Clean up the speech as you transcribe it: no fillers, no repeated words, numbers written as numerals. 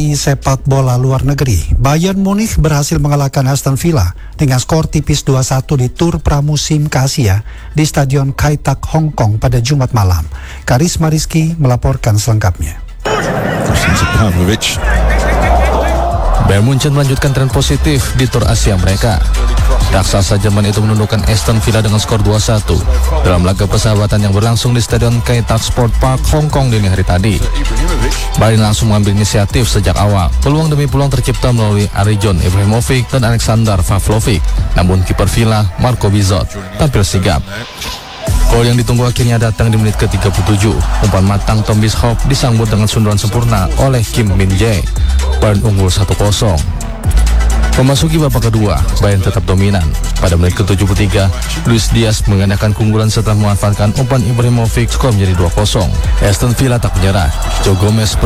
Di sepak bola luar negeri, Bayern Munich berhasil mengalahkan Aston Villa dengan skor tipis 2-1 di tur pramusim ke Asia di Stadion Kai Tak, Hong Kong pada Jumat malam. Karisma Rizky melaporkan selengkapnya. Bayern Munchen melanjutkan tren positif di tur Asia mereka. Raksasa Jerman itu menundukkan Aston Villa dengan skor 2-1 dalam laga persahabatan yang berlangsung di Stadion Kai Tak Sport Park, Hong Kong dini hari tadi. Bayern langsung mengambil inisiatif sejak awal. Peluang demi peluang tercipta melalui Arjan Ibrahimovic dan Alexander Pavlovic. Namun kiper Villa, Marco Bizot, tampil sigap. Gol yang ditunggu akhirnya datang di menit ke-37. Umpan matang Tom Bisschop disambut dengan sundulan sempurna oleh Kim Min-jae. Bayern unggul 1-0. Memasuki babak kedua, Bayern tetap dominan. Pada menit ke-73, Luis Diaz menggandakan keunggulan setelah memanfaatkan umpan Ibrahimovic, skor menjadi 2-0. Aston Villa tak menyerah. Joe Gomez